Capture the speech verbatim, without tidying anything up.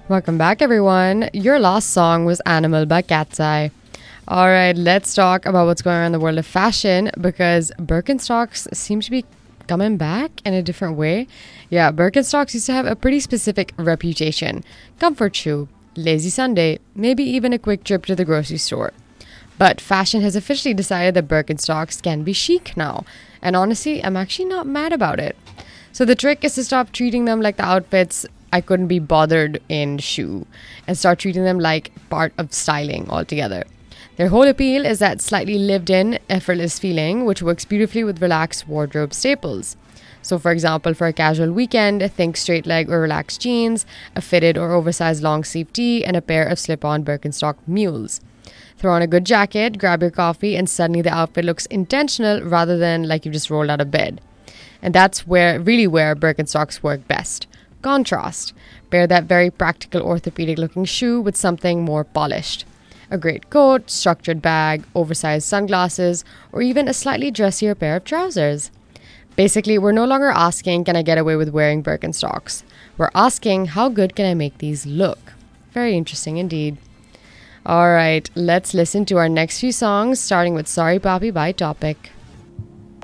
Welcome back, everyone. Your last song was Animal by Cat's Eye. All right, let's talk about what's going on in the world of fashion because Birkenstocks seem to be coming back in a different way. Yeah, Birkenstocks used to have a pretty specific reputation: comfort shoe, lazy Sunday, maybe even a quick trip to the grocery store. But fashion has officially decided that Birkenstocks can be chic now. And honestly, I'm actually not mad about it. So the trick is to stop treating them like the outfits I couldn't be bothered in shoe and start treating them like part of styling altogether. Their whole appeal is that slightly lived in, effortless feeling, which works beautifully with relaxed wardrobe staples. So, for example, for a casual weekend, think straight leg or relaxed jeans, a fitted or oversized long sleeve tee, and a pair of slip on Birkenstock mules. Throw on a good jacket, grab your coffee, and suddenly the outfit looks intentional rather than like you just rolled out of bed. And that's where really where Birkenstocks work best. Contrast. Pair that very practical orthopedic looking shoe with something more polished. A great coat, structured bag, oversized sunglasses, or even a slightly dressier pair of trousers. Basically, we're no longer asking, can I get away with wearing Birkenstocks? We're asking, how good can I make these look? Very interesting indeed. All right, let's listen to our next few songs, starting with Sorry Papi by Topic.